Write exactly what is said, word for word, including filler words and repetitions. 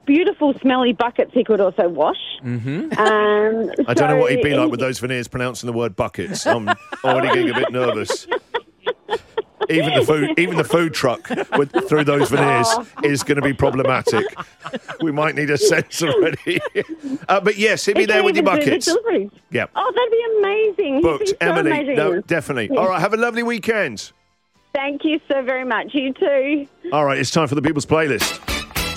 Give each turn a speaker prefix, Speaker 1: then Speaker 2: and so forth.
Speaker 1: beautiful, smelly buckets he could also wash.
Speaker 2: Mm-hmm.
Speaker 1: Um,
Speaker 2: I don't know what he'd be
Speaker 1: so
Speaker 2: like with those veneers pronouncing the word buckets. I'm already getting a bit nervous. Even the food, even the food truck with, through those veneers is going to be problematic. We might need a sense already. uh, but yes, he'd be
Speaker 1: he
Speaker 2: there
Speaker 1: can
Speaker 2: with your
Speaker 1: even do the
Speaker 2: buckets.
Speaker 1: deliveries.
Speaker 2: Yeah.
Speaker 1: Oh, that'd be amazing. He'd
Speaker 2: Booked.
Speaker 1: be so
Speaker 2: Emily,
Speaker 1: amazing.
Speaker 2: no, definitely.
Speaker 1: Yeah.
Speaker 2: All right, have a lovely weekend.
Speaker 1: Thank you so very much. You too.
Speaker 2: All right, it's time for the People's Playlist.